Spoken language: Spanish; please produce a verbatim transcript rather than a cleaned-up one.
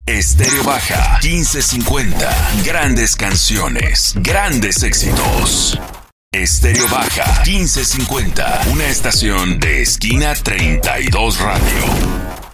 Estéreo Baja quince cincuenta. Grandes canciones, grandes éxitos. Estéreo Baja quince cincuenta. Una estación de Esquina treinta y dos Radio.